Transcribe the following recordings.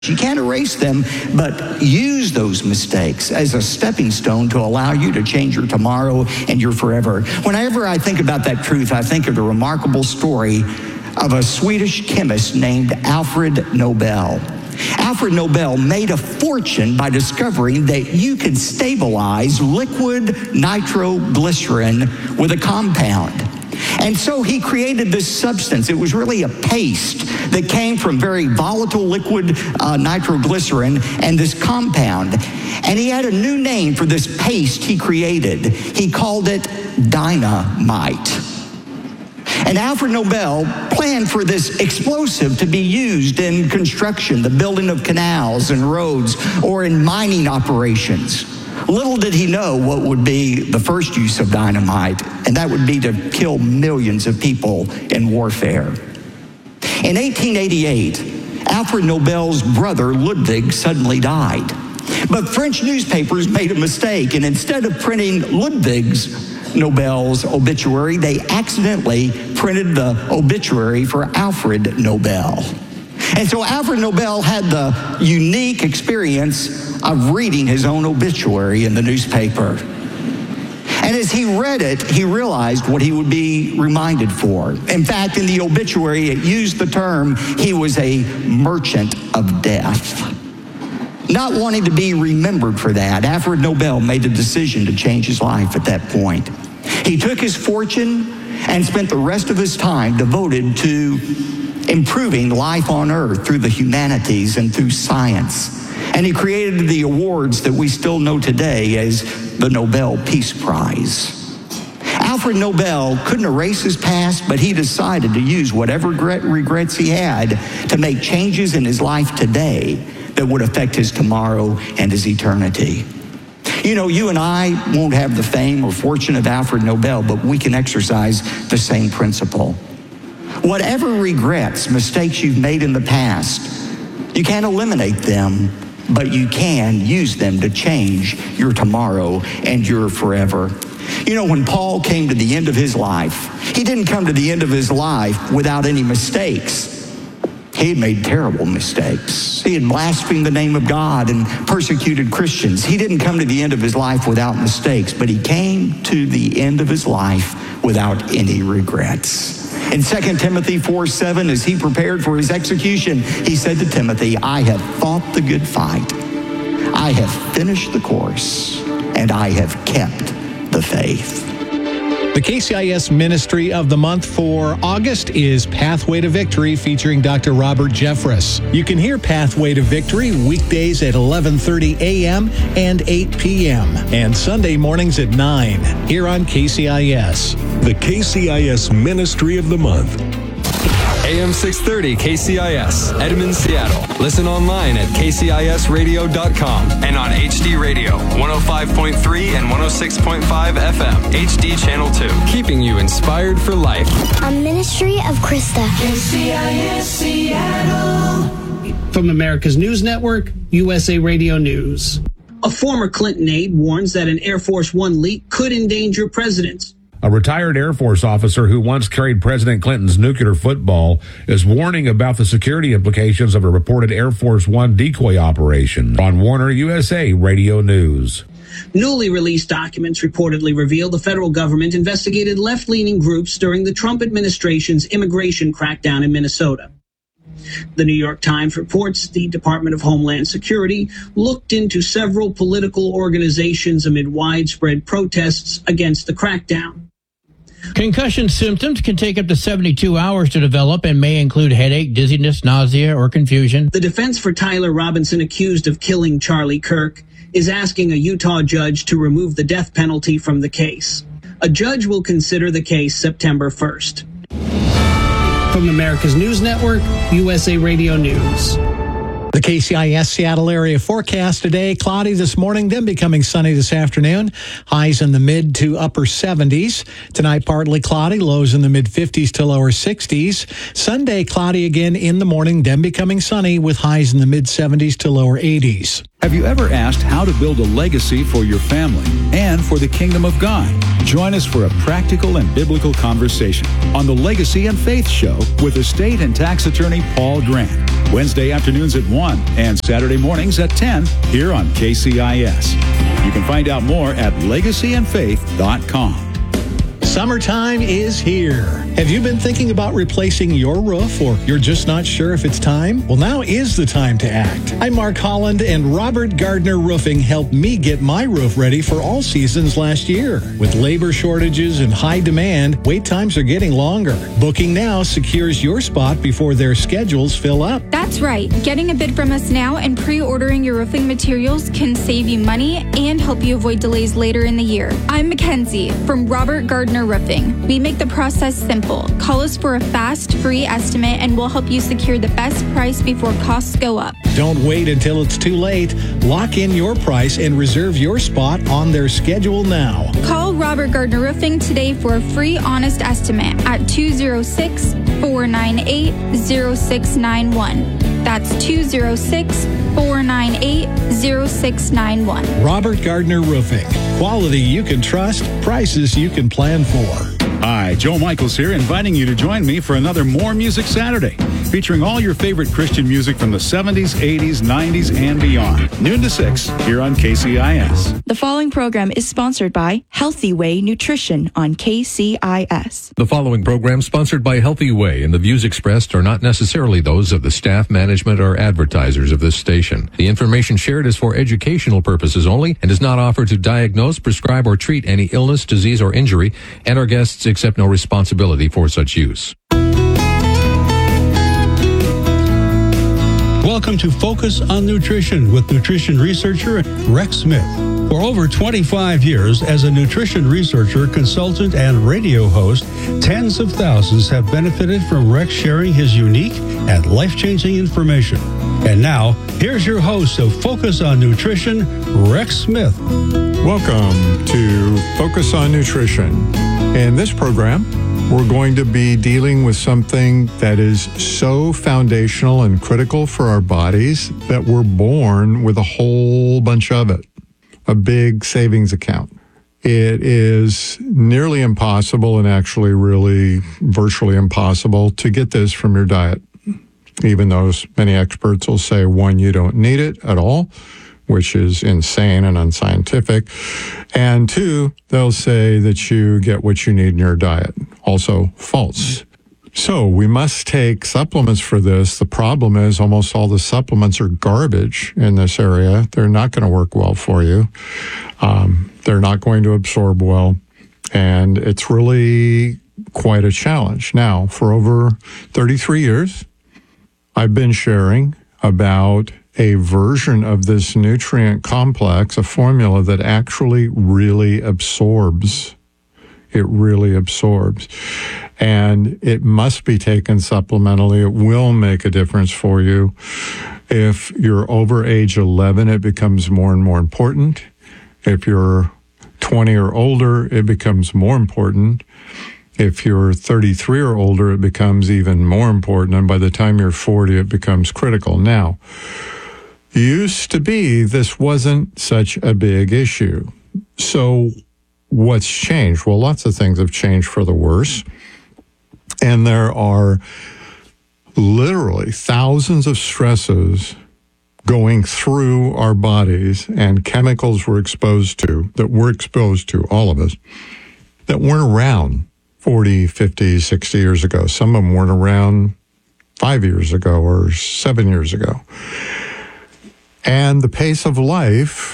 You can't erase them, but use those mistakes as a stepping stone to allow you to change your tomorrow and your forever. Whenever I think about that truth, I think of the remarkable story of a Swedish chemist named Alfred Nobel. Alfred Nobel made a fortune by discovering that you could stabilize liquid nitroglycerin with a compound. And so he created this substance. It was really a paste that came from very volatile liquid nitroglycerin and this compound. And he had a new name for this paste he created. He called it dynamite. And Alfred Nobel planned for this explosive to be used in construction, the building of canals and roads, or in mining operations. Little did he know what would be the first use of dynamite, and that would be to kill millions of people in warfare. In 1888, Alfred Nobel's brother Ludwig suddenly died. But French newspapers made a mistake, and instead of printing Nobel's obituary, they accidentally printed the obituary for Alfred Nobel. And so Alfred Nobel had the unique experience of reading his own obituary in the newspaper. And as he read it, he realized what he would be reminded for. In fact, in the obituary, it used the term, he was a merchant of death. Not wanting to be remembered for that, Alfred Nobel made a decision to change his life at that point. He took his fortune and spent the rest of his time devoted to improving life on earth through the humanities and through science. And he created the awards that we still know today as the Nobel Peace Prize. Alfred Nobel couldn't erase his past, but he decided to use whatever regrets he had to make changes in his life today that would affect his tomorrow and his eternity. You know, you and I won't have the fame or fortune of Alfred Nobel, but we can exercise the same principle. Whatever regrets, mistakes you've made in the past, you can't eliminate them, but you can use them to change your tomorrow and your forever. You know, when Paul came to the end of his life, he didn't come to the end of his life without any mistakes. He had made terrible mistakes. He had blasphemed the name of God and persecuted Christians. He didn't come to the end of his life without mistakes, but he came to the end of his life without any regrets. In 2 Timothy 4:7, as he prepared for his execution, he said to Timothy, I have fought the good fight. I have finished the course, and I have kept the faith. The KCIS Ministry of the Month for August is Pathway to Victory, featuring Dr. Robert Jeffress. You can hear Pathway to Victory weekdays at 11:30 a.m. and 8 p.m. and Sunday mornings at 9 here on KCIS. The KCIS Ministry of the Month. AM 630 KCIS, Edmond, Seattle. Listen online at kcisradio.com and on HD Radio, 105.3 and 106.5 FM, HD Channel 2. Keeping you inspired for life. A ministry of Krista. KCIS Seattle. From America's News Network, USA Radio News. A former Clinton aide warns that an Air Force One leak could endanger presidents. A retired Air Force officer who once carried President Clinton's nuclear football is warning about the security implications of a reported Air Force One decoy operation. On Warner USA Radio News. Newly released documents reportedly reveal the federal government investigated left-leaning groups during the Trump administration's immigration crackdown in Minnesota. The New York Times reports the Department of Homeland Security looked into several political organizations amid widespread protests against the crackdown. Concussion symptoms can take up to 72 hours to develop and may include headache, dizziness, nausea, or confusion. The defense for Tyler Robinson, accused of killing Charlie Kirk, is asking a Utah judge to remove the death penalty from the case. A judge will consider the case September 1st. From America's News Network, USA Radio News. The KCIS Seattle area forecast today, cloudy this morning, then becoming sunny this afternoon. Highs in the mid to upper 70s. Tonight, partly cloudy, lows in the mid 50s to lower 60s. Sunday, cloudy again in the morning, then becoming sunny with highs in the mid 70s to lower 80s. Have you ever asked how to build a legacy for your family and for the kingdom of God? Join us for a practical and biblical conversation on the Legacy and Faith Show with estate and tax attorney Paul Grant. Wednesday afternoons at 1 and Saturday mornings at 10 here on KCIS. You can find out more at legacyandfaith.com. Summertime is here. Have you been thinking about replacing your roof, or you're just not sure if it's time? Well, now is the time to act. I'm Mark Holland, and Robert Gardner Roofing helped me get my roof ready for all seasons last year. With labor shortages and high demand, wait times are getting longer. Booking now secures your spot before their schedules fill up. That's right. Getting a bid from us now and pre-ordering your roofing materials can save you money and help you avoid delays later in the year. I'm Mackenzie from Robert Gardner Roofing. We make the process simple. Call us for a fast, free estimate, and we'll help you secure the best price before costs go up. Don't wait until it's too late. Lock in your price and reserve your spot on their schedule now. Call Robert Gardner Roofing today for a free, honest estimate at 206-498-0691. That's 206-498-0691. Robert Gardner Roofing. Quality you can trust, prices you can plan for. Hi, Joe Michaels here, inviting you to join me for another More Music Saturday, featuring all your favorite Christian music from the 70s, 80s, 90s, and beyond. Noon to 6 here on KCIS. The following program is sponsored by Healthy Way Nutrition on KCIS. The following program sponsored by Healthy Way, and the views expressed are not necessarily those of the staff, management, or advertisers of this station. The information shared is for educational purposes only and does not offer to diagnose, prescribe, or treat any illness, disease, or injury, and our guests accept no responsibility for such use. Welcome to Focus on Nutrition with nutrition researcher Rex Smith. For over 25 years as a nutrition researcher, consultant, and radio host, tens of thousands have benefited from Rex sharing his unique and life-changing information. And now, here's your host of Focus on Nutrition, Rex Smith. Welcome to Focus on Nutrition. In this program, we're going to be dealing with something that is so foundational and critical for our bodies that we're born with a whole bunch of it, a big savings account. It is nearly impossible, and actually really virtually impossible, to get this from your diet, even though many experts will say, one, you don't need it at all, which is insane and unscientific. And two, they'll say that you get what you need in your diet. Also false. So we must take supplements for this. The problem is almost all the supplements are garbage in this area. They're not going to work well for you. They're not going to absorb well. And it's really quite a challenge. Now, for over 33 years, I've been sharing about a version of this nutrient complex, a formula that actually really absorbs. It really absorbs. And it must be taken supplementally. It will make a difference for you. If you're over age 11, it becomes more and more important. If you're 20 or older, it becomes more important. If you're 33 or older, it becomes even more important. And by the time you're 40, it becomes critical. Now, used to be this wasn't such a big issue. So what's changed? Well, lots of things have changed for the worse. And there are literally thousands of stresses going through our bodies, and chemicals we're exposed to, all of us, that weren't around 40, 50, 60 years ago. Some of them weren't around 5 years ago or 7 years ago. And the pace of life,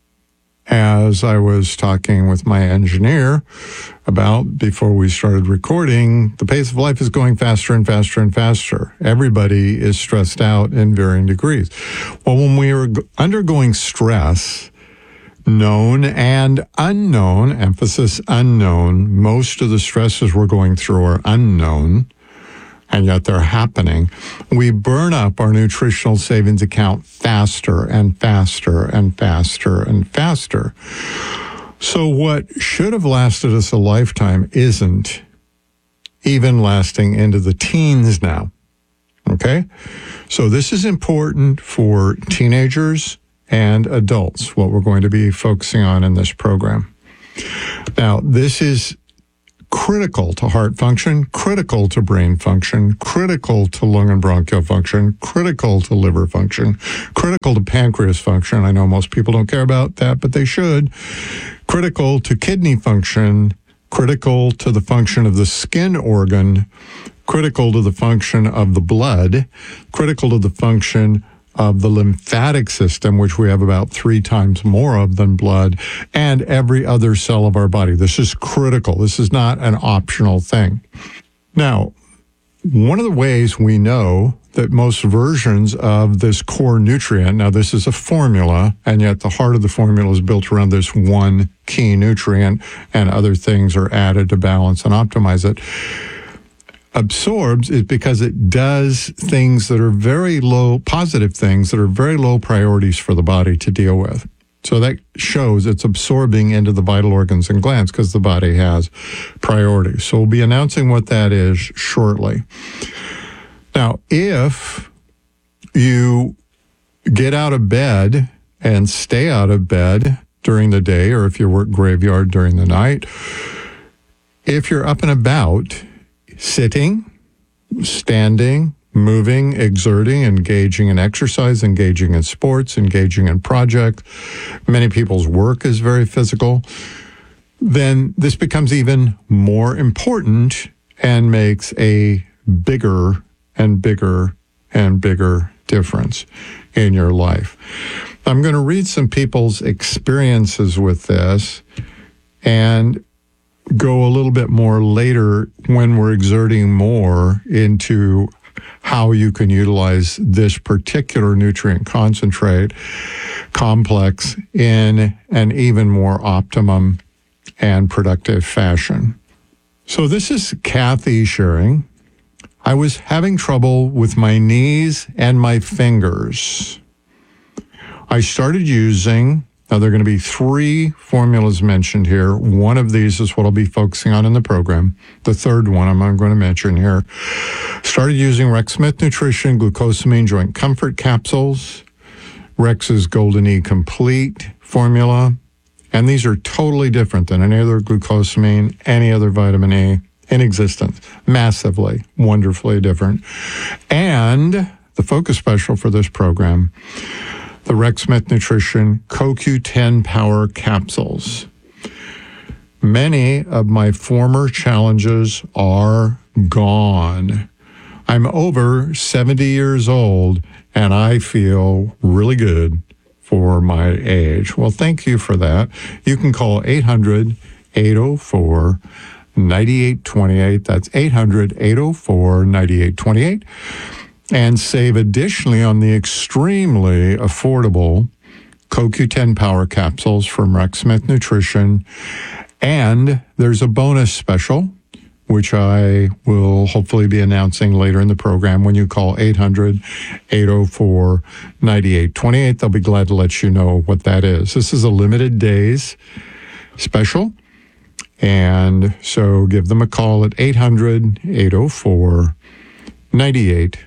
as I was talking with my engineer about before we started recording, the pace of life is going faster and faster and faster. Everybody is stressed out in varying degrees. Well, when we are undergoing stress, known and unknown, emphasis unknown, most of the stresses we're going through are unknown, and yet they're happening. We burn up our nutritional savings account faster and faster and faster and faster. So what should have lasted us a lifetime isn't even lasting into the teens now. Okay? So this is important for teenagers and adults, what we're going to be focusing on in this program. Now, this is critical to heart function, critical to brain function, critical to lung and bronchial function, critical to liver function, critical to pancreas function. I know most people don't care about that, but they should. Critical to kidney function, critical to the function of the skin organ, critical to the function of the blood, critical to the function of the lymphatic system, which we have about 3 times more of than blood, and every other cell of our body. This is critical. This is not an optional thing. Now, one of the ways we know that most versions of this core nutrient, now this is a formula, and yet the heart of the formula is built around this one key nutrient, and other things are added to balance and optimize it, absorbs is because it does things that are very low, positive things that are very low priorities for the body to deal with. So that shows it's absorbing into the vital organs and glands because the body has priorities. So we'll be announcing what that is shortly. Now, if you get out of bed and stay out of bed during the day, or if you work graveyard during the night, if you're up and about, sitting, standing, moving, exerting, engaging in exercise, engaging in sports, engaging in projects, many people's work is very physical, then this becomes even more important and makes a bigger and bigger and bigger difference in your life. I'm going to read some people's experiences with this and go a little bit more later when we're exerting more into how you can utilize this particular nutrient concentrate complex in an even more optimum and productive fashion. So this is Kathy sharing. I was having trouble with my knees and my fingers. I started using, now there are going to be 3 formulas mentioned here. One of these is what I'll be focusing on in the program. The third one I'm going to mention here. Started using Rex Smith Nutrition Glucosamine Joint Comfort Capsules, Rex's Golden E Complete formula, and these are totally different than any other glucosamine, any other vitamin E in existence. Massively, wonderfully different. And the focus special for this program, the Rex Smith Nutrition CoQ10 Power Capsules. Many of my former challenges are gone. I'm over 70 years old, and I feel really good for my age. Well, thank you for that. You can call 800-804-9828. That's 800-804-9828. And save additionally on the extremely affordable CoQ10 Power Capsules from Rex Smith Nutrition. And there's a bonus special, which I will hopefully be announcing later in the program when you call 800-804-9828. They'll be glad to let you know what that is. This is a limited days special. And so give them a call at 800-804-9828.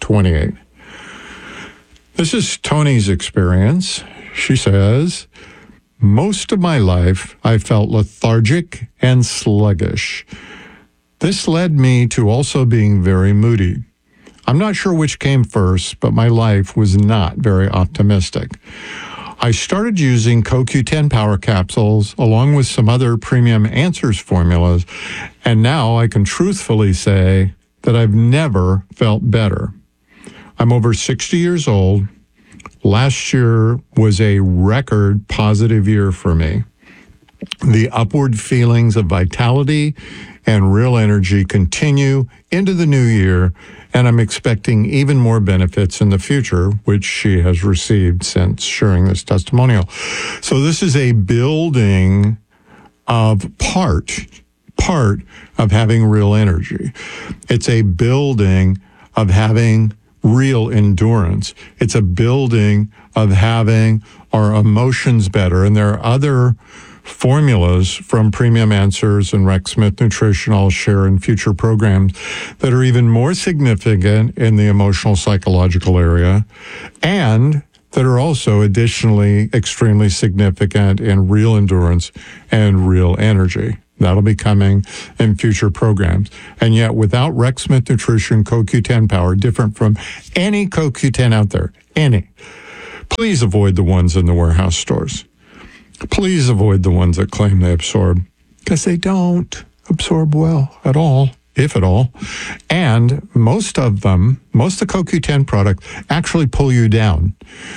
This is Tony's experience. She says, most of my life I felt lethargic and sluggish. This led me to also being very moody. I'm not sure which came first, but my life was not very optimistic. I started using CoQ10 Power Capsules along with some other Premium Answers formulas, and now I can truthfully say that I've never felt better. I'm over 60 years old. Last year was a record positive year for me. The upward feelings of vitality and real energy continue into the new year, and I'm expecting even more benefits in the future, which she has received since sharing this testimonial. So this is a building of part of having real energy. It's a building of having real endurance. It's a building of having our emotions better. And there are other formulas from Premium Answers and Rex Smith Nutrition I'll share in future programs that are even more significant in the emotional psychological area and that are also additionally extremely significant in real endurance and real energy. That'll be coming in future programs. And yet, without Rex Smith Nutrition CoQ10 Power, different from any CoQ10 out there, any, please avoid the ones in the warehouse stores. Please avoid the ones that claim they absorb, because they don't absorb well at all, if at all. And most of the CoQ10 products actually pull you down.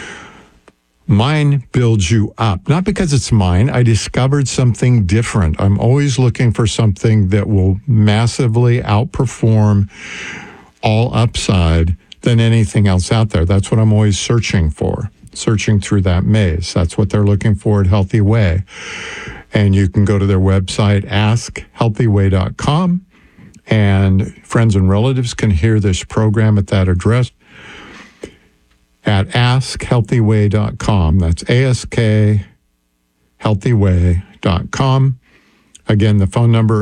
Mine builds you up. Not because it's mine. I discovered something different. I'm always looking for something that will massively outperform all upside than anything else out there. That's what I'm always searching for, searching through that maze. That's what they're looking for at Healthy Way. And you can go to their website, askhealthyway.com, and friends and relatives can hear this program at that address at askhealthyway.com. That's askhealthyway.com. Again, the phone number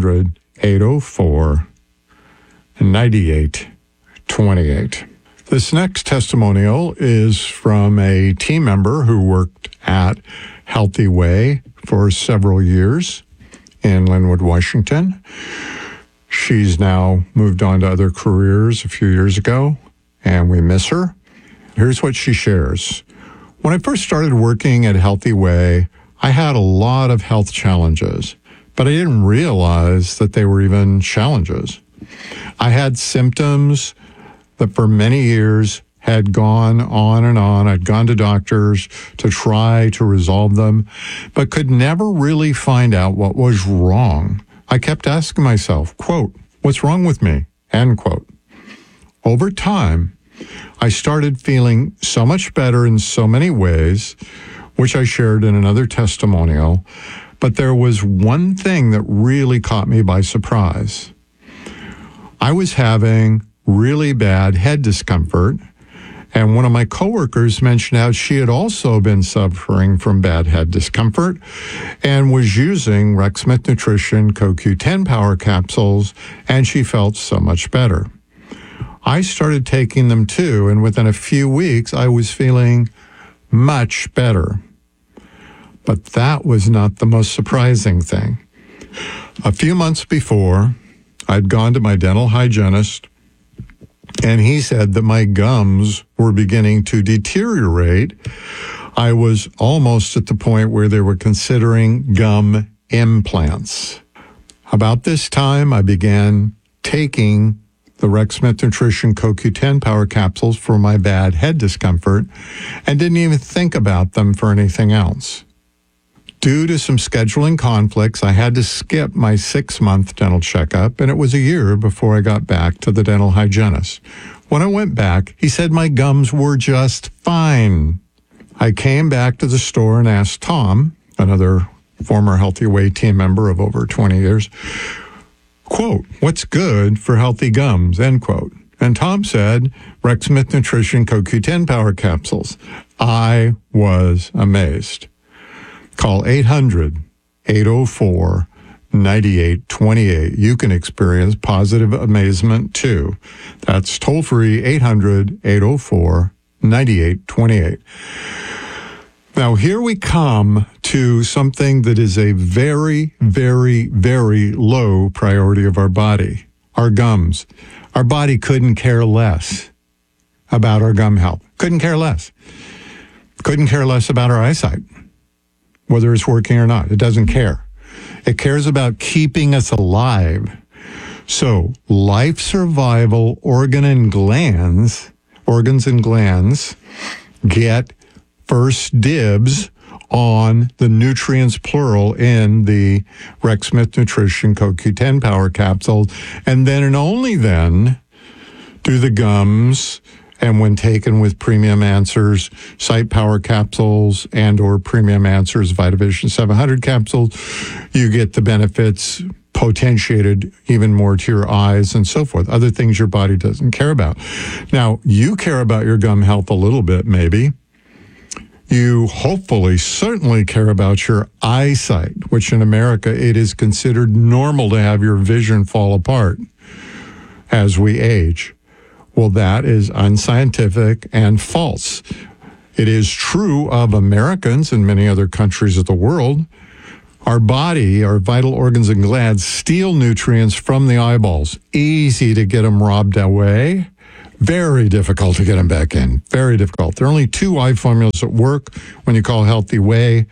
800-804-9828. This next testimonial is from a team member who worked at Healthy Way for several years in Linwood, Washington. She's now moved on to other careers a few years ago, and we miss her. Here's what she shares. When I first started working at Healthy Way, I had a lot of health challenges, but I didn't realize that they were even challenges. I had symptoms that for many years had gone on and on. I'd gone to doctors to try to resolve them, but could never really find out what was wrong. I kept asking myself, quote, "What's wrong with me?" End quote. Over time, I started feeling so much better in so many ways, which I shared in another testimonial, but there was one thing that really caught me by surprise. I was having really bad head discomfort, and one of my coworkers mentioned how she had also been suffering from bad head discomfort and was using Rex Smith Nutrition CoQ10 Power capsules, and she felt so much better. I started taking them too, and within a few weeks, I was feeling much better. But that was not the most surprising thing. A few months before, I'd gone to my dental hygienist, and he said that my gums were beginning to deteriorate. I was almost at the point where they were considering gum implants. About this time, I began taking the Rex Smith Nutrition CoQ10 Power capsules for my bad head discomfort and didn't even think about them for anything else. Due to some scheduling conflicts, I had to skip my 6-month dental checkup, and it was a year before I got back to the dental hygienist. When I went back, he said my gums were just fine. I came back to the store and asked Tom, another former Healthy Way team member of over 20 years, quote, "What's good for healthy gums?" End quote. And Tom said, Rex Smith Nutrition CoQ10 Power capsules. I was amazed. Call 800-804-9828. You can experience positive amazement too. That's toll free 800-804-9828. Now, here we come to something that is a very, very, very low priority of our body, our gums. Our body couldn't care less about our gum health. Couldn't care less. Couldn't care less about our eyesight, whether it's working or not. It doesn't care. It cares about keeping us alive. So, life survival organs and glands get first dibs on the nutrients plural in the Rex Smith Nutrition CoQ10 Power capsules, and then and only then do the gums, and when taken with Premium Answers Sight Power capsules and or Premium Answers Vitavision 700 capsules, you get the benefits potentiated even more to your eyes and so forth, other things your body doesn't care about. Now, you care about your gum health a little bit, maybe. You hopefully certainly care about your eyesight, which in America, it is considered normal to have your vision fall apart as we age. Well, that is unscientific and false. It is true of Americans and many other countries of the world. Our body, our vital organs and glands steal nutrients from the eyeballs. Easy to get them robbed away. Very difficult to get them back in. Very difficult. There are only 2 eye formulas that work when you call Healthy Way.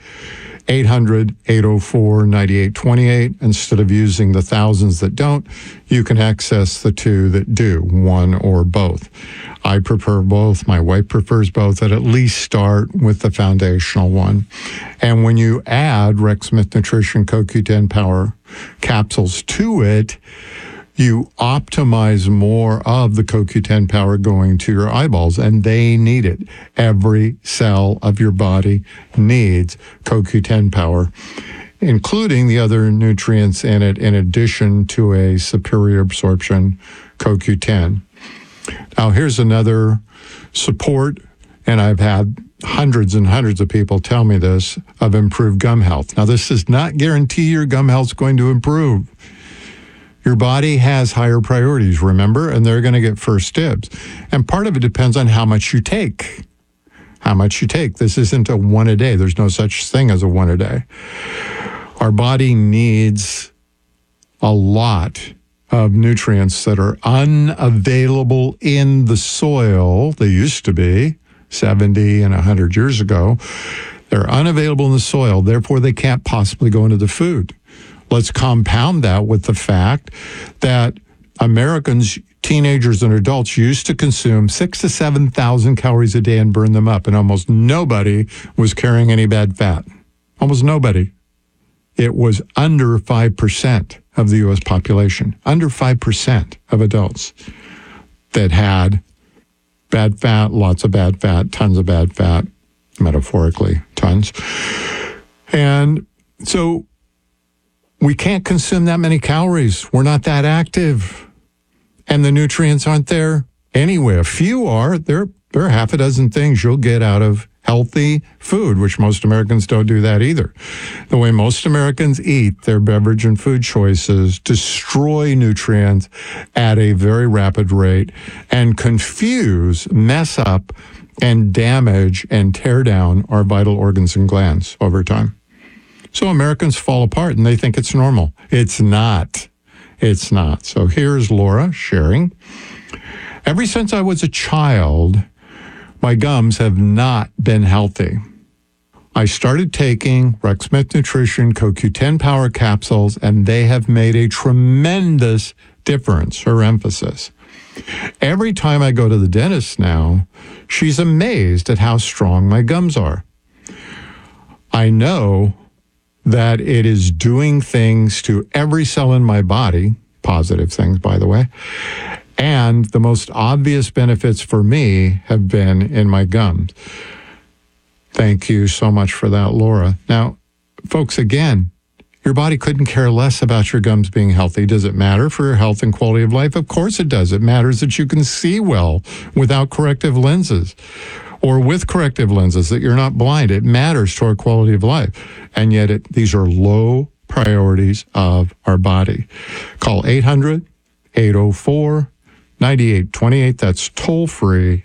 800-804-9828. Instead of using the thousands that don't, you can access the 2 that do, one or both. I prefer both. My wife prefers both. At least start with the foundational one. And when you add Rex Smith Nutrition CoQ10 Power capsules to it, you optimize more of the CoQ10 power going to your eyeballs, and they need it. Every cell of your body needs CoQ10 power, including the other nutrients in it, in addition to a superior absorption CoQ10. Now, here's another support, and I've had hundreds and hundreds of people tell me this, of improved gum health. Now, this does not guarantee your gum health is going to improve. Your body has higher priorities, remember, and they're going to get first dibs. And part of it depends on how much you take. How much you take. This isn't a one a day. There's no such thing as a one a day. Our body needs a lot of nutrients that are unavailable in the soil. They used to be 70 and 100 years ago. They're unavailable in the soil. Therefore, they can't possibly go into the food. Let's compound that with the fact that Americans, teenagers and adults, used to consume 6,000 to 7,000 calories a day and burn them up, and almost nobody was carrying any bad fat. Almost nobody. It was under 5% of the U.S. population, under 5% of adults that had bad fat, lots of bad fat, tons of bad fat, metaphorically, tons. And so we can't consume that many calories. We're not that active. And the nutrients aren't there anyway. A few are. There are half a dozen things you'll get out of healthy food, which most Americans don't do that either. The way most Americans eat, their beverage and food choices destroy nutrients at a very rapid rate and confuse, mess up, and damage and tear down our vital organs and glands over time. So Americans fall apart and they think it's normal. It's not. It's not. So here's Laura sharing. Ever since I was a child, my gums have not been healthy. I started taking Rex Smith Nutrition CoQ10 Power capsules, and they have made a tremendous difference, her emphasis. Every time I go to the dentist now, she's amazed at how strong my gums are. I know that it is doing things to every cell in my body, positive things, by the way, and the most obvious benefits for me have been in my gums. Thank you so much for that, Laura. Now, folks, again, your body couldn't care less about your gums being healthy. Does it matter for your health and quality of life? Of course it does. It matters that you can see well without corrective lenses, or with corrective lenses, that you're not blind. It matters to our quality of life. And yet these are low priorities of our body. Call 800-804-9828. That's toll free,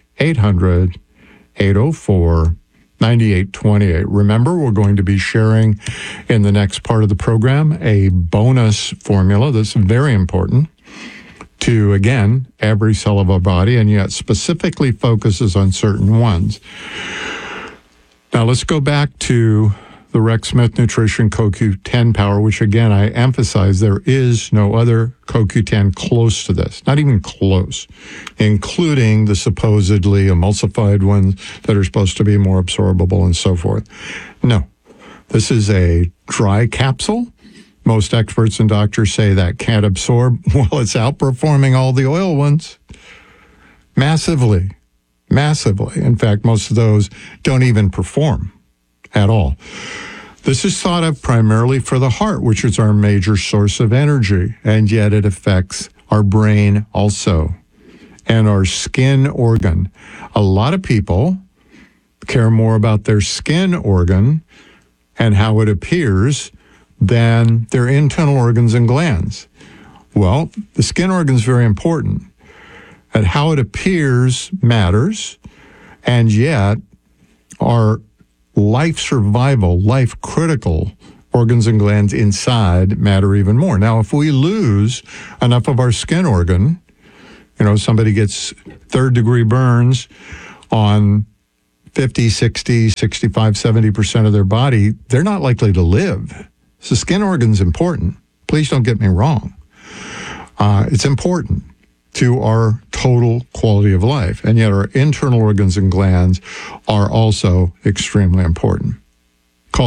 800-804-9828. Remember, we're going to be sharing in the next part of the program a bonus formula that's very important to, again, every cell of our body, and yet specifically focuses on certain ones. Now, let's go back to the Rex Smith Nutrition CoQ10 Power, which, again, I emphasize there is no other CoQ10 close to this, not even close, including the supposedly emulsified ones that are supposed to be more absorbable and so forth. No, this is a dry capsule. Most experts and doctors say that can't absorb. Well, it's outperforming all the oil ones. Massively. Massively. In fact, most of those don't even perform at all. This is thought of primarily for the heart, which is our major source of energy, and yet it affects our brain also, and our skin organ. A lot of people care more about their skin organ and how it appears than their internal organs and glands. Well, the skin organ is very important, and how it appears matters, and yet our life survival, life critical organs and glands inside matter even more. Now, if we lose enough of our skin organ, somebody gets third-degree burns on 50, 60, 65, 70% of their body, they're not likely to live. So skin organ's important. Please don't get me wrong. It's important to our total quality of life, and yet our internal organs and glands are also extremely important. Call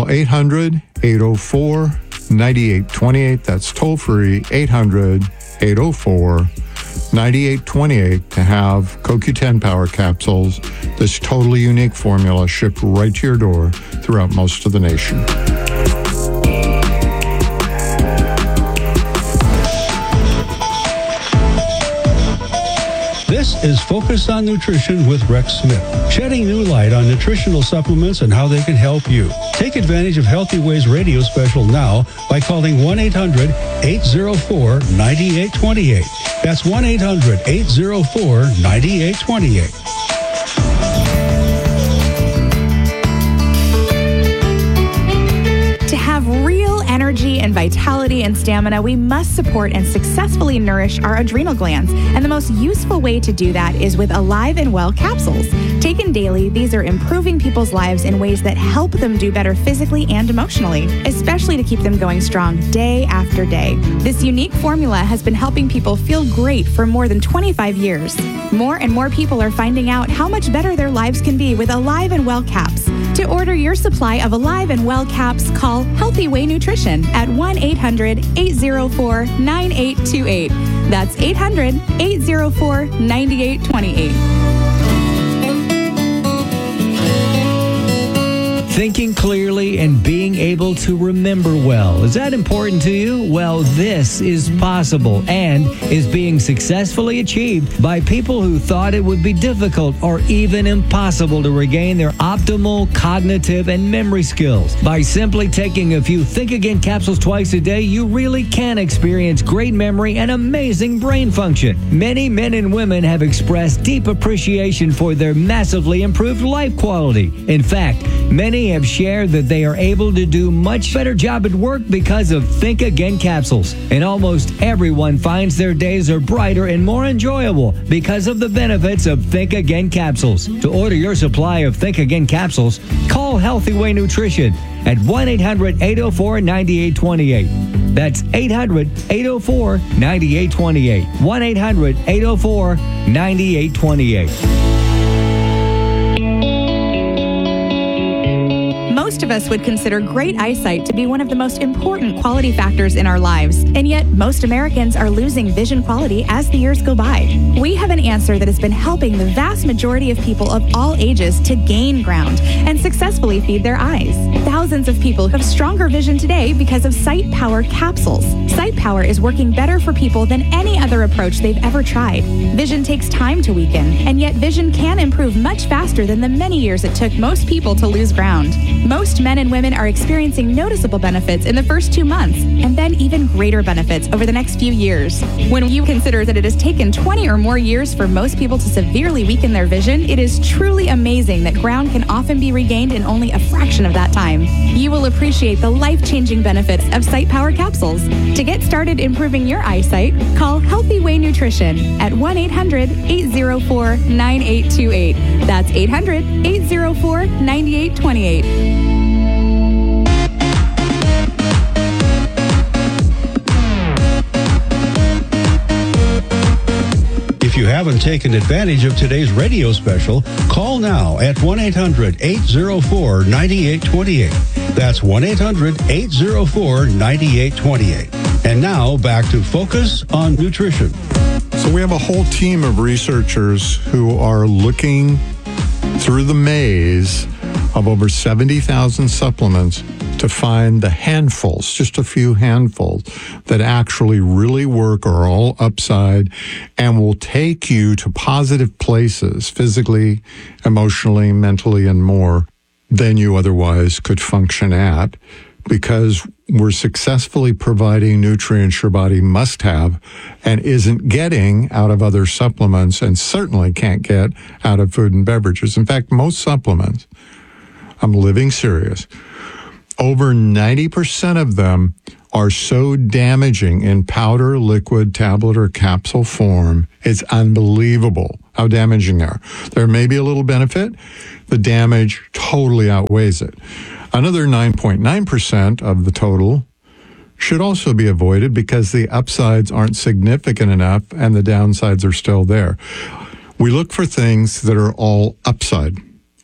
800-804-9828. That's toll-free, 800-804-9828 to have CoQ10 Power Capsules, this totally unique formula shipped right to your door throughout most of the nation. This is Focus on Nutrition with Rex Smith, shedding new light on nutritional supplements and how they can help you. Take advantage of Healthy Ways radio special now by calling 1-800-804-9828. That's 1-800-804-9828. Real energy and vitality and stamina, we must support and successfully nourish our adrenal glands. And the most useful way to do that is with Alive and Well capsules. Taken daily, these are improving people's lives in ways that help them do better physically and emotionally, especially to keep them going strong day after day. This unique formula has been helping people feel great for more than 25 years. More and more people are finding out how much better their lives can be with Alive and Well caps. To order your supply of Alive and Well caps, call Healthy Way Nutrition at 1-800-804-9828. That's 800-804-9828. Thinking clearly and being able to remember well. Is that important to you? Well, this is possible and is being successfully achieved by people who thought it would be difficult or even impossible to regain their optimal cognitive and memory skills. By simply taking a few Think Again capsules twice a day, you really can experience great memory and amazing brain function. Many men and women have expressed deep appreciation for their massively improved life quality. In fact, many have shared that they are able to do much better job at work because of Think Again capsules. And almost everyone finds their days are brighter and more enjoyable because of the benefits of Think Again capsules. To order your supply of Think Again capsules, call Healthy Way Nutrition at 1-800-804-9828. That's 800-804-9828. 1-800-804-9828. Most of us would consider great eyesight to be one of the most important quality factors in our lives, and yet most Americans are losing vision quality as the years go by. We have an answer that has been helping the vast majority of people of all ages to gain ground and successfully feed their eyes. Thousands of people have stronger vision today because of Sight Power capsules. Sight Power is working better for people than any other approach they've ever tried. Vision takes time to weaken, and yet vision can improve much faster than the many years it took most people to lose ground. Most men and women are experiencing noticeable benefits in the first 2 months, and then even greater benefits over the next few years. When you consider that it has taken 20 or more years for most people to severely weaken their vision, it is truly amazing that ground can often be regained in only a fraction of that time. You will appreciate the life-changing benefits of Sight Power capsules. To get started improving your eyesight, call Healthy Way Nutrition at 1-800-804-9828. That's 800-804-9828. If you haven't taken advantage of today's radio special, call now at 1-800-804-9828. That's 1-800-804-9828. And now back to Focus on Nutrition. So we have a whole team of researchers who are looking through the maze of over 70,000 supplements to find the handfuls, just a few handfuls, that actually really work, are all upside, and will take you to positive places, physically, emotionally, mentally, and more, than you otherwise could function at, because we're successfully providing nutrients your body must have and isn't getting out of other supplements, and certainly can't get out of food and beverages. In fact, most supplements I'm living serious. Over 90% of them are so damaging in powder, liquid, tablet, or capsule form. It's unbelievable how damaging they are. There may be a little benefit. The damage totally outweighs it. Another 9.9% of the total should also be avoided because the upsides aren't significant enough and the downsides are still there. We look for things that are all upside,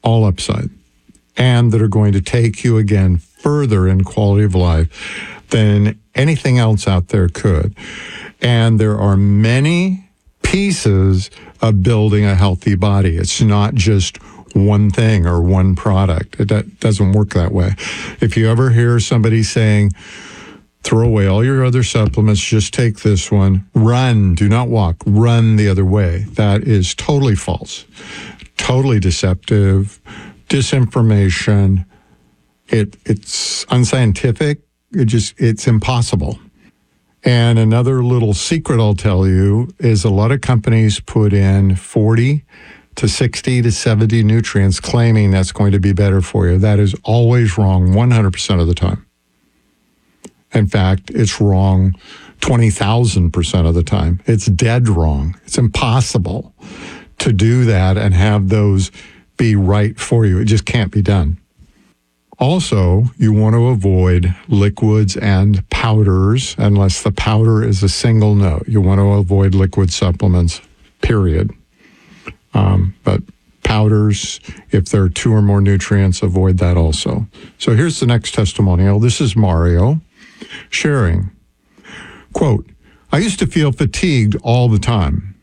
and that are going to take you again further in quality of life than anything else out there could. And there are many pieces of building a healthy body. It's not just one thing or one product. It doesn't work that way. If you ever hear somebody saying, throw away all your other supplements, just take this one, run, do not walk, run the other way. That is totally false, totally deceptive, disinformation. It's unscientific. It's impossible. And another little secret I'll tell you is a lot of companies put in 40 to 60 to 70 nutrients claiming that's going to be better for you. That is always wrong 100% of the time. In fact, it's wrong 20,000% of the time. It's dead wrong. It's impossible to do that and have those be right for you. It just can't be done. Also, you want to avoid liquids and powders unless the powder is a single note. You want to avoid liquid supplements, period. But powders, if there are 2 or more nutrients, avoid that also. So here's the next testimonial. This is Mario sharing. Quote, I used to feel fatigued all the time.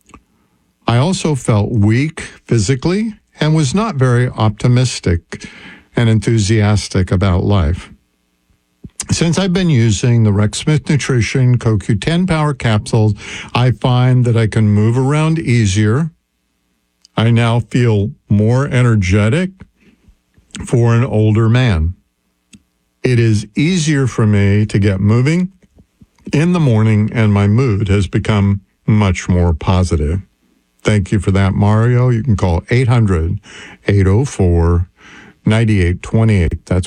I also felt weak physically and was not very optimistic and enthusiastic about life. Since I've been using the Rex Smith Nutrition CoQ10 Power Capsules, I find that I can move around easier. I now feel more energetic for an older man. It is easier for me to get moving in the morning, and my mood has become much more positive. Thank you for that, Mario. You can call 800-804-9828. That's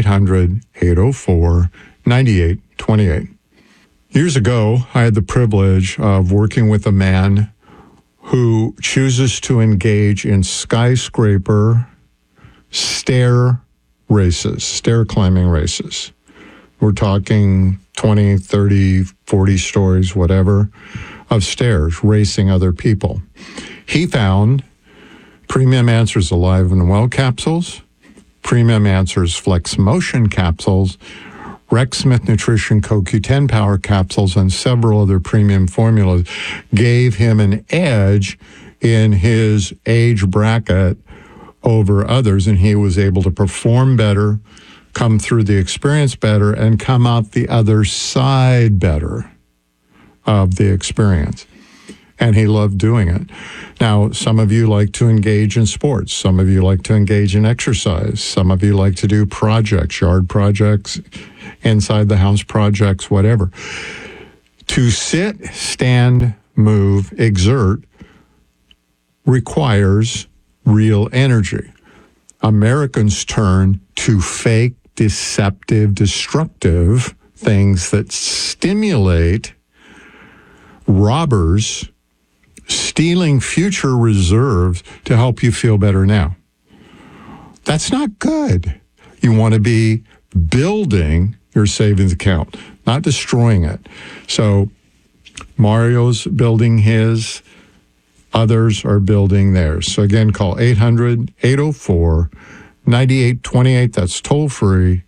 1-800-804-9828. Years ago, I had the privilege of working with a man who chooses to engage in skyscraper stair climbing races. We're talking 20, 30, 40 stories, whatever, of stairs, racing other people. He found Premium Answers Alive and Well capsules, Premium Answers Flex Motion capsules, Rex Smith Nutrition CoQ10 Power capsules, and several other premium formulas gave him an edge in his age bracket over others, and he was able to perform better, come through the experience better, and come out the other side better of the experience. And he loved doing it. Now, some of you like to engage in sports. Some of you like to engage in exercise. Some of you like to do projects, yard projects, inside the house projects, whatever. To sit, stand, move, exert requires real energy. Americans turn to fake, deceptive, destructive things that stimulate robbers stealing future reserves to help you feel better now. That's not good. You want to be building your savings account, not destroying it. So Mario's building his, others are building theirs. So again, call 800-804-9828. That's toll free,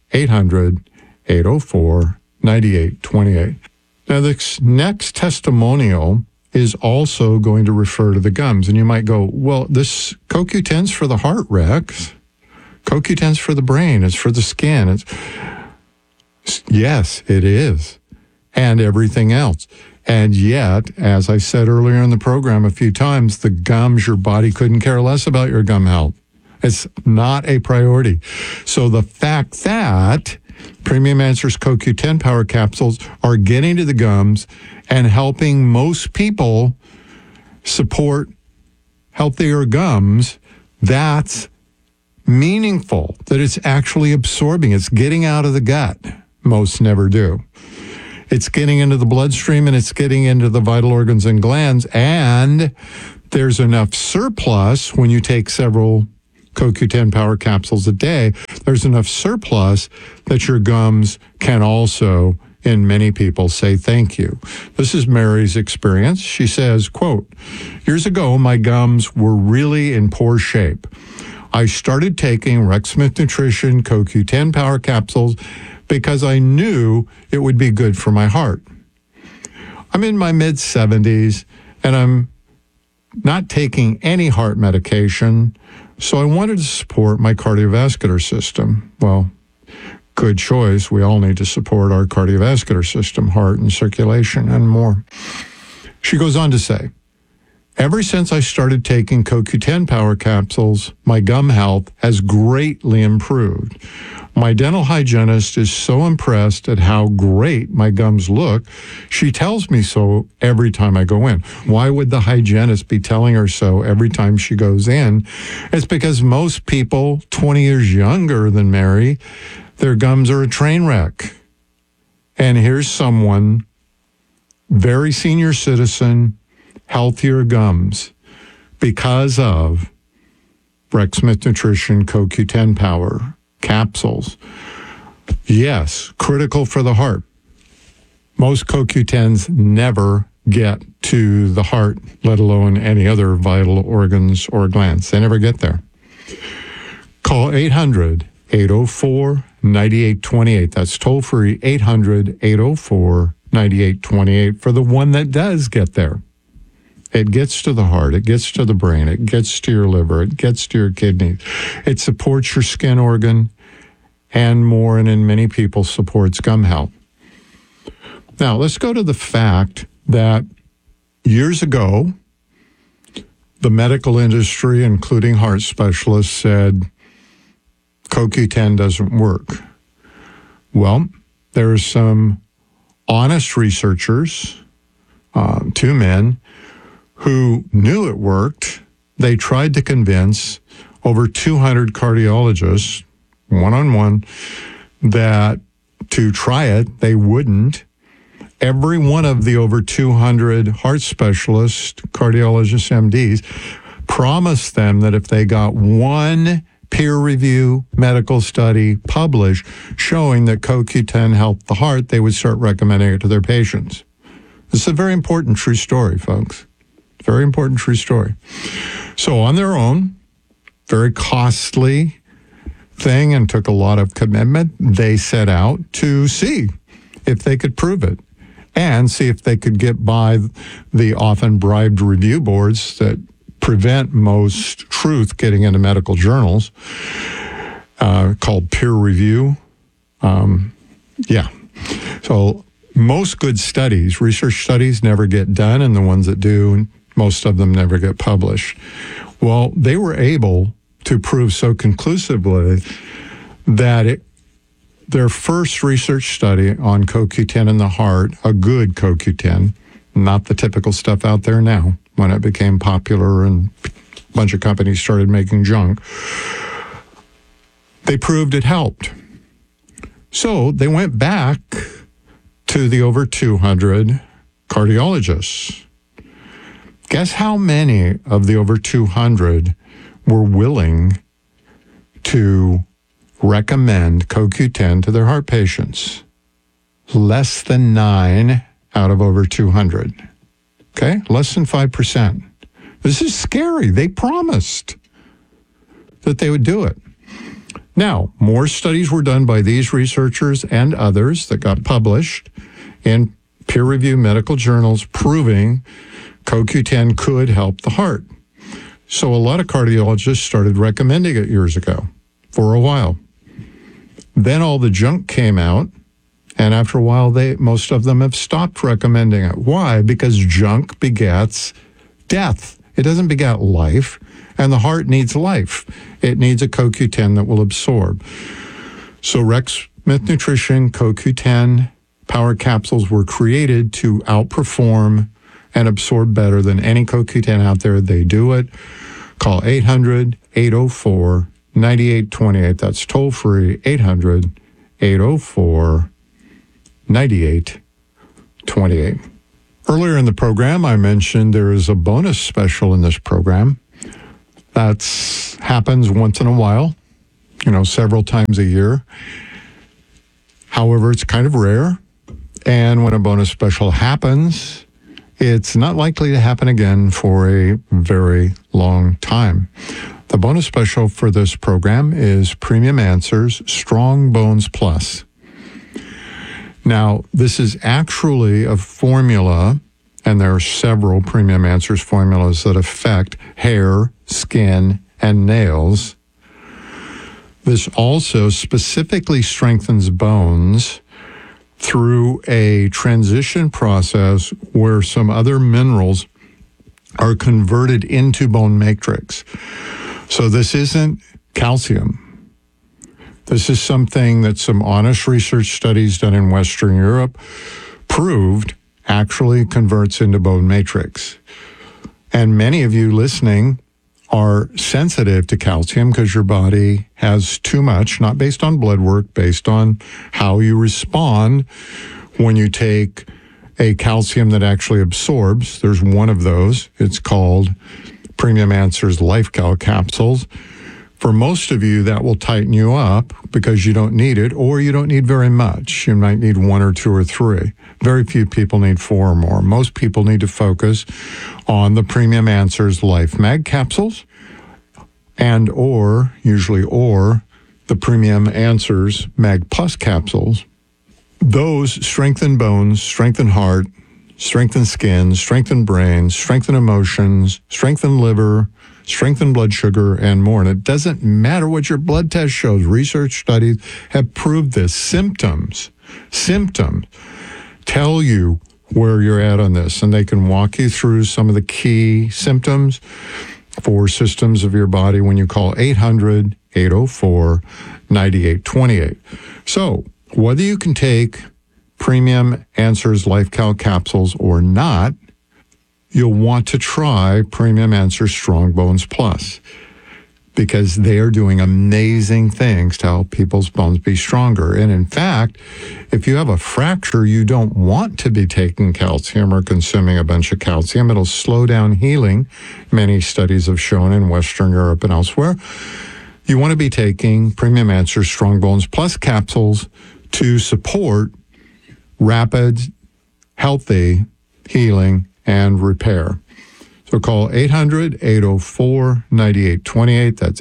800-804-9828. Now, this next testimonial is also going to refer to the gums. And you might go, well, this CoQ10's for the heart, Rex. CoQ10's for the brain. It's for the skin. Yes, it is. And everything else. And yet, as I said earlier in the program a few times, the gums, your body couldn't care less about your gum health. It's not a priority. So the fact that Premium Answers CoQ10 Power Capsules are getting to the gums and helping most people support healthier gums, that's meaningful, that it's actually absorbing. It's getting out of the gut. Most never do. It's getting into the bloodstream and it's getting into the vital organs and glands. And there's enough surplus when you take several CoQ10 Power capsules a day. There's enough surplus that your gums can also, in many people, say thank you. This is Mary's experience. She says, quote, "Years ago, my gums were really in poor shape. I started taking Rex Smith Nutrition CoQ10 Power capsules because I knew it would be good for my heart. I'm in my mid-70s and I'm not taking any heart medication, so I wanted to support my cardiovascular system." Well, good choice. We all need to support our cardiovascular system, heart and circulation and more. She goes on to say, "Ever since I started taking CoQ10 Power capsules, my gum health has greatly improved. My dental hygienist is so impressed at how great my gums look. She tells me so every time I go in." Why would the hygienist be telling her so every time she goes in? It's because most people 20 years younger than Mary, their gums are a train wreck. And here's someone, very senior citizen, healthier gums because of Rex Smith Nutrition CoQ10 Power capsules. Yes, critical for the heart. Most CoQ10s never get to the heart, let alone any other vital organs or glands. They never get there. Call 800-804-9828. That's toll free, 800-804-9828 for the one that does get there. It gets to the heart, it gets to the brain, it gets to your liver, it gets to your kidneys. It supports your skin organ and more, and in many people supports gum health. Now, let's go to the fact that years ago, the medical industry, including heart specialists, said CoQ10 doesn't work. Well, there are some honest researchers, two men, who knew it worked. They tried to convince over 200 cardiologists, one-on-one, that to try it, they wouldn't. Every one of the over 200 heart specialists, cardiologists, MDs, promised them that if they got one peer-review medical study published showing that CoQ10 helped the heart, they would start recommending it to their patients. This is a very important true story, folks. Very important true story. So on their own, very costly thing and took a lot of commitment, they set out to see if they could prove it and see if they could get by the often bribed review boards that prevent most truth getting into medical journals, called peer review. So most good studies, research studies, never get done, and the ones that do, most of them never get published. Well, they were able to prove so conclusively that their first research study on CoQ10 in the heart, a good CoQ10, not the typical stuff out there now, when it became popular and a bunch of companies started making junk, they proved it helped. So they went back to the over 200 cardiologists. Guess how many of the over 200 were willing to recommend CoQ10 to their heart patients? Less than 9 out of over 200. Okay? Less than 5%. This is scary. They promised that they would do it. Now, more studies were done by these researchers and others that got published in peer-reviewed medical journals proving CoQ10 could help the heart. So a lot of cardiologists started recommending it years ago for a while. Then all the junk came out, and after a while, most of them have stopped recommending it. Why? Because junk begets death. It doesn't beget life, and the heart needs life. It needs a CoQ10 that will absorb. So Rex Smith Nutrition CoQ10 Power capsules were created to outperform and absorb better than any CoQ10 out there. They do it. Call 800-804-9828. 9828. That's toll free, 800-804-9828. Earlier in the program, I mentioned there is a bonus special in this program. That happens once in a while, several times a year. However, it's kind of rare. And when a bonus special happens, it's not likely to happen again for a very long time. The bonus special for this program is Premium Answers Strong Bones Plus. Now, this is actually a formula, and there are several Premium Answers formulas that affect hair, skin, and nails. This also specifically strengthens bones through a transition process where some other minerals are converted into bone matrix. So this isn't calcium. This is something that some honest research studies done in Western Europe proved actually converts into bone matrix. And many of you listening are sensitive to calcium because your body has too much, not based on blood work, based on how you respond when you take a calcium that actually absorbs. There's one of those. It's called Premium Answers LifeCal capsules. For most of you, that will tighten you up because you don't need it, or you don't need very much. You might need 1 or 2 or 3. Very few people need 4 or more. Most people need to focus on the Premium Answers Life Mag capsules and or the Premium Answers Mag Plus capsules. Those strengthen bones, strengthen heart, strengthen skin, strengthen brain, strengthen emotions, strengthen liver, strengthen blood sugar, and more. And it doesn't matter what your blood test shows. Research studies have proved this. Symptoms tell you where you're at on this, and they can walk you through some of the key symptoms for systems of your body when you call 800-804-9828. So whether you can take Premium Answers LifeCal capsules or not, you'll want to try Premium Answers Strong Bones Plus because they are doing amazing things to help people's bones be stronger. And in fact, if you have a fracture, you don't want to be taking calcium or consuming a bunch of calcium. It'll slow down healing. Many studies have shown in Western Europe and elsewhere. You want to be taking Premium Answers Strong Bones Plus capsules to support rapid, healthy healing and repair. So call 800-804-9828. That's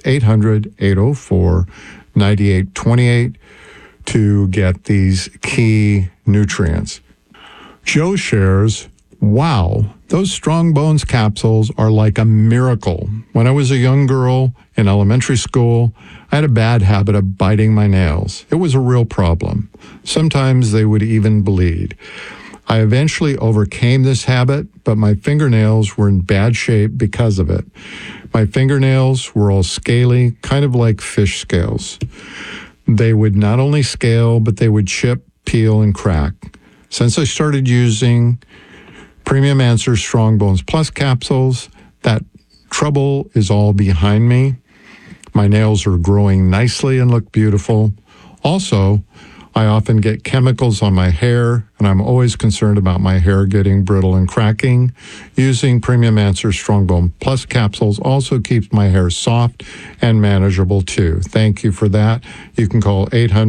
800-804-9828 to get these key nutrients. Joe shares, wow, those Strong Bones capsules are like a miracle. When I was a young girl in elementary school, I had a bad habit of biting my nails. It was a real problem. Sometimes they would even bleed. I eventually overcame this habit, but my fingernails were in bad shape because of it. My fingernails were all scaly, kind of like fish scales. They would not only scale, but they would chip, peel, and crack. Since I started using Premium Answers Strong Bones Plus capsules, that trouble is all behind me. My nails are growing nicely and look beautiful. Also, I often get chemicals on my hair, and I'm always concerned about my hair getting brittle and cracking. Using Premium Answers Strong Bone Plus capsules also keeps my hair soft and manageable too. Thank you for that. You can call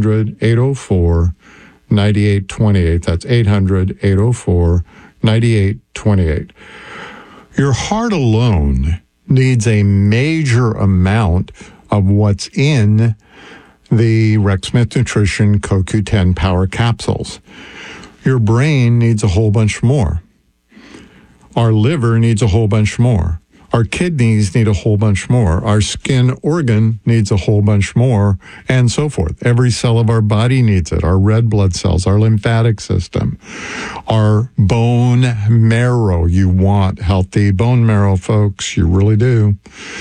800-804-9828. That's 800-804-9828. Your heart alone needs a major amount of what's in the Rex Smith Nutrition CoQ10 Power Capsules. Your brain needs a whole bunch more. Our liver needs a whole bunch more. Our kidneys need a whole bunch more. Our skin organ needs a whole bunch more, and so forth. Every cell of our body needs it. Our red blood cells, our lymphatic system, our bone marrow. You want healthy bone marrow, folks. You really do.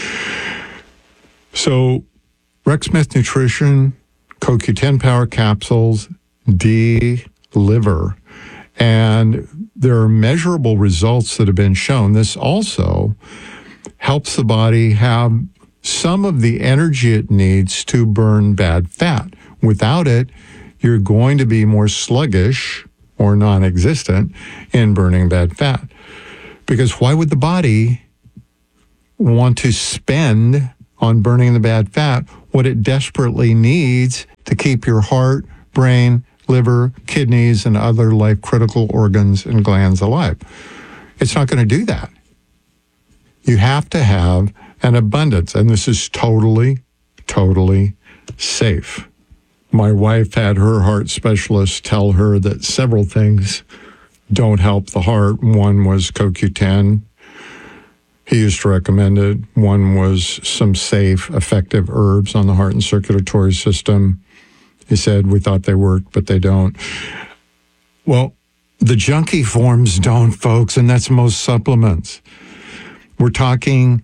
So, Rex Smith Nutrition, CoQ10 Power Capsules, deliver. And there are measurable results that have been shown. This also helps the body have some of the energy it needs to burn bad fat. Without it, you're going to be more sluggish or non-existent in burning bad fat. Because why would the body want to spend on burning the bad fat what it desperately needs to keep your heart, brain, liver, kidneys, and other life-critical organs and glands alive? It's not going to do that. You have to have an abundance, and this is totally, totally safe. My wife had her heart specialist tell her that several things don't help the heart. One was CoQ10. He used to recommend it. One was some safe, effective herbs on the heart and circulatory system. He said, we thought they worked, but they don't. Well, the junkie forms don't, folks, and that's most supplements. We're talking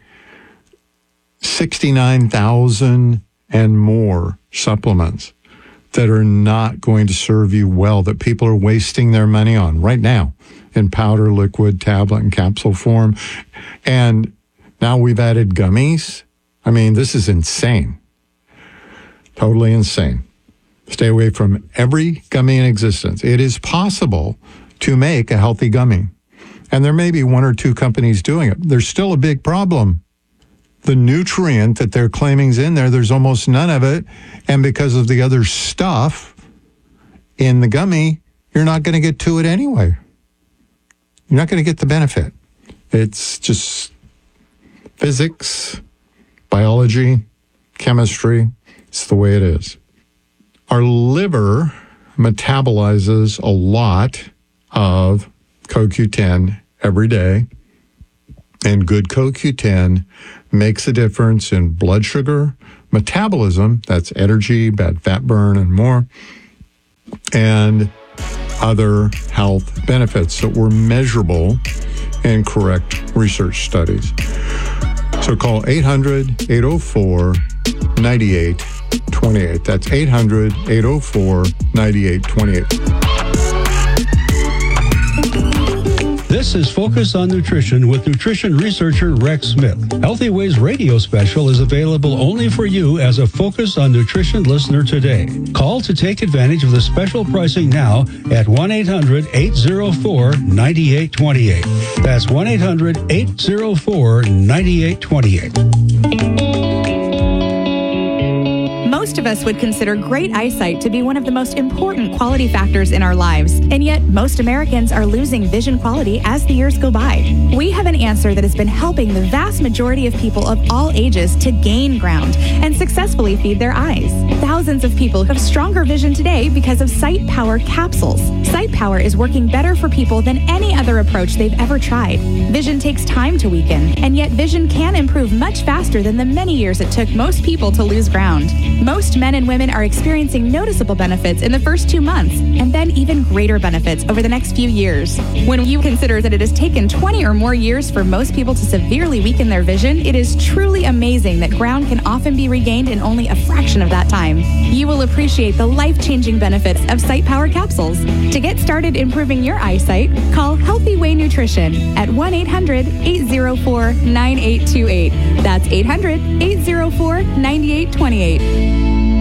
69,000 and more supplements that are not going to serve you well, that people are wasting their money on right now in powder, liquid, tablet, and capsule form. And now we've added gummies. I mean, this is insane. Totally insane. Stay away from every gummy in existence. It is possible to make a healthy gummy. And there may be one or two companies doing it. There's still a big problem. The nutrient that they're claiming is in there, there's almost none of it. And because of the other stuff in the gummy, you're not going to get to it anyway. You're not going to get the benefit. It's just physics, biology, chemistry. It's the way it is. Our liver metabolizes a lot of CoQ10 every day. And good CoQ10 makes a difference in blood sugar, metabolism, that's energy, bad fat burn, and more, and other health benefits that were measurable in correct research studies. So call 800-804-9828. That's 800-804-9828. This is Focus on Nutrition with nutrition researcher Rex Smith. Healthy Ways radio special is available only for you as a Focus on Nutrition listener today. Call to take advantage of the special pricing now at 1-800-804-9828. That's 1-800-804-9828. Most of us would consider great eyesight to be one of the most important quality factors in our lives, and yet most Americans are losing vision quality as the years go by. We have an answer that has been helping the vast majority of people of all ages to gain ground and successfully feed their eyes. Thousands of people have stronger vision today because of Sight Power capsules. Sight Power is working better for people than any other approach they've ever tried. Vision takes time to weaken, and yet vision can improve much faster than the many years it took most people to lose ground. Most men and women are experiencing noticeable benefits in the first 2 months, and then even greater benefits over the next few years. When you consider that it has taken 20 or more years for most people to severely weaken their vision, it is truly amazing that ground can often be regained in only a fraction of that time. You will appreciate the life-changing benefits of Sight Power capsules. To get started improving your eyesight, call Healthy Way Nutrition at 1-800-804-9828. That's 800-804-9828.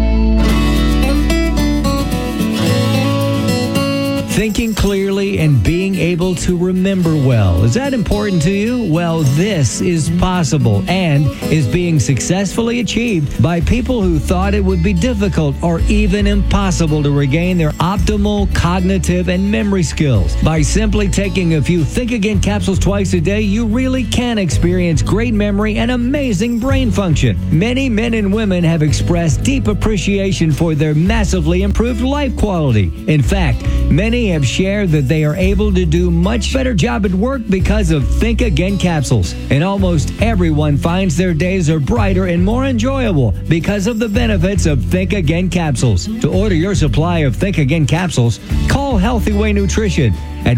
Thinking clearly and being able to remember well. Is that important to you? Well, this is possible and is being successfully achieved by people who thought it would be difficult or even impossible to regain their optimal cognitive and memory skills. By simply taking a few Think Again capsules twice a day, you really can experience great memory and amazing brain function. Many men and women have expressed deep appreciation for their massively improved life quality. In fact, many have shared that they are able to do much better job at work because of Think Again capsules. And almost everyone finds their days are brighter and more enjoyable because of the benefits of Think Again capsules. To order your supply of Think Again capsules, call Healthy Way Nutrition at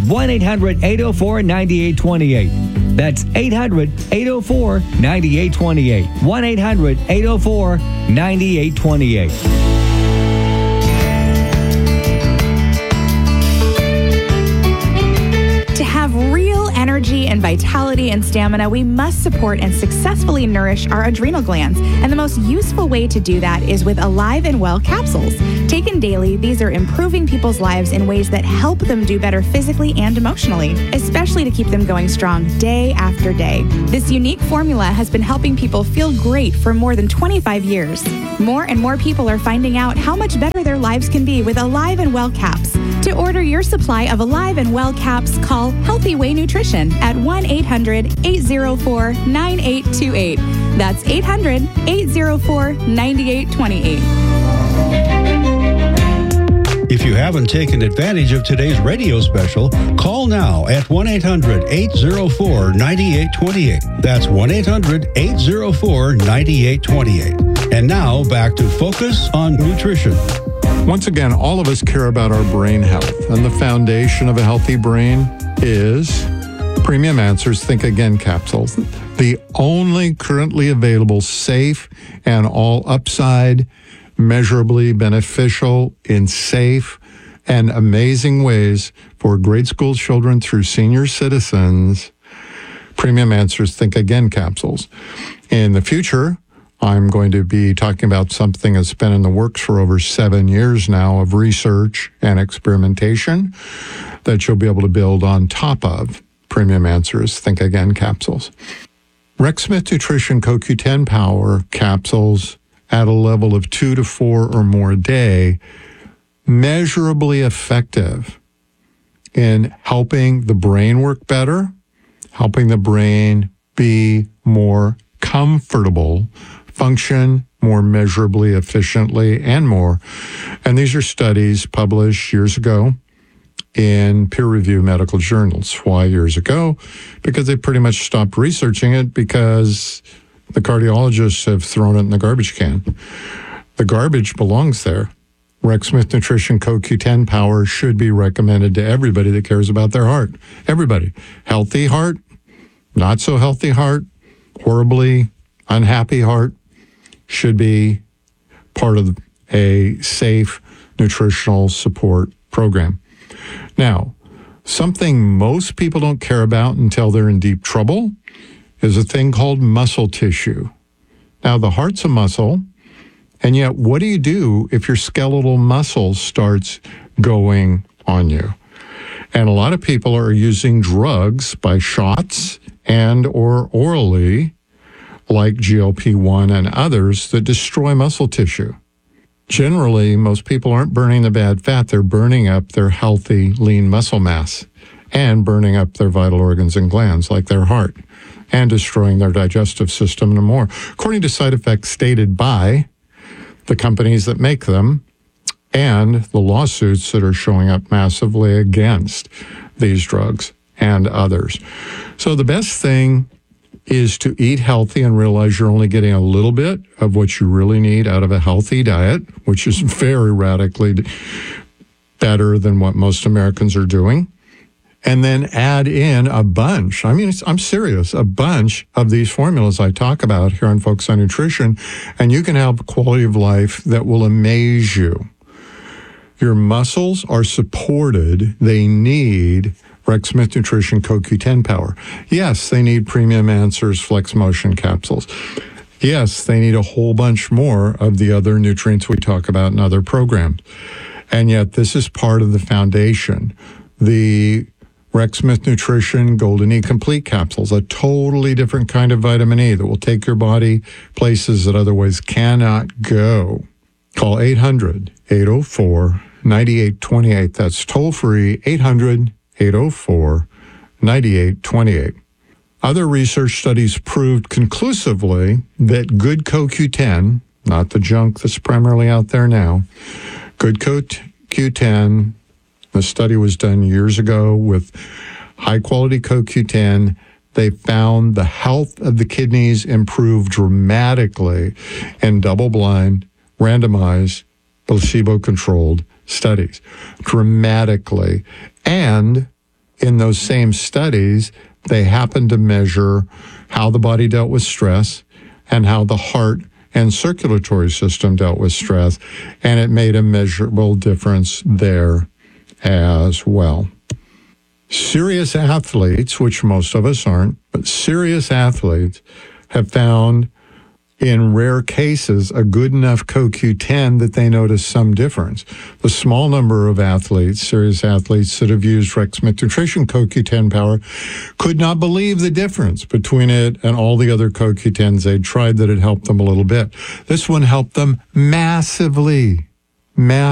1-800-804-9828. That's 800-804-9828. 1-800-804-9828. have real energy and vitality and stamina, we must support and successfully nourish our adrenal glands. And the most useful way to do that is with Alive and Well capsules. Taken daily, these are improving people's lives in ways that help them do better physically and emotionally, especially to keep them going strong day after day. This unique formula has been helping people feel great for more than 25 years. More and more people are finding out how much better their lives can be with Alive and Well caps. To order your supply of Alive and Well caps, call Healthy Way Nutrition at 1-800-804-9828. That's 800-804-9828. If you haven't taken advantage of today's radio special, call now at 1-800-804-9828. That's 1-800-804-9828. And now back to Focus on Nutrition. Once again, all of us care about our brain health, and the foundation of a healthy brain is Premium Answers Think Again capsules, the only currently available safe and all upside, measurably beneficial in safe and amazing ways for grade school children through senior citizens. Premium Answers Think Again capsules. In the future, I'm going to be talking about something that's been in the works for over 7 years now of research and experimentation that you'll be able to build on top of Premium Answers Think Again capsules. Rex Smith Nutrition CoQ10 Power capsules at a level of 2 to 4 or more a day, measurably effective in helping the brain work better, helping the brain be more comfortable, function more measurably, efficiently, and more. And these are studies published years ago in peer-reviewed medical journals. Why years ago? Because they pretty much stopped researching it because the cardiologists have thrown it in the garbage can. The garbage belongs there. Rex Smith Nutrition CoQ10 Power should be recommended to everybody that cares about their heart. Everybody. Healthy heart, not so healthy heart, horribly unhappy heart, should be part of a safe nutritional support program. Now, something most people don't care about until they're in deep trouble is a thing called muscle tissue. Now, the heart's a muscle, and yet what do you do if your skeletal muscle starts going on you? And a lot of people are using drugs by shots and or orally, like GLP-1 and others, that destroy muscle tissue. Generally, most people aren't burning the bad fat. They're burning up their healthy, lean muscle mass and burning up their vital organs and glands, like their heart, and destroying their digestive system and more, according to side effects stated by the companies that make them and the lawsuits that are showing up massively against these drugs and others. So the best thing is to eat healthy and realize you're only getting a little bit of what you really need out of a healthy diet, which is very radically better than what most Americans are doing. And then add in a bunch, I'm serious, a bunch of these formulas I talk about here on Focus on Nutrition, and you can have a quality of life that will amaze you. Your muscles are supported. They need Rex Smith Nutrition CoQ10 Power. Yes, they need Premium Answers Flex Motion capsules. Yes, they need a whole bunch more of the other nutrients we talk about in other programs. And yet this is part of the foundation. The Rex Smith Nutrition Golden E Complete capsules, a totally different kind of vitamin E that will take your body places that otherwise cannot go. Call 800-804-9828. That's toll free, 800-804-9828. Other research studies proved conclusively that good CoQ10, not the junk that's primarily out there now, good CoQ10, the study was done years ago with high-quality CoQ10. They found the health of the kidneys improved dramatically in double-blind, randomized, placebo-controlled studies. Dramatically. And in those same studies, they happened to measure how the body dealt with stress and how the heart and circulatory system dealt with stress, and it made a measurable difference there as well. Serious athletes, which most of us aren't, but serious athletes have found in rare cases a good enough CoQ10 that they notice some difference. The small number of athletes, serious athletes that have used Rex Smith Nutrition CoQ10 Power could not believe the difference between it and all the other CoQ10s they'd tried that had helped them a little bit. This one helped them massively.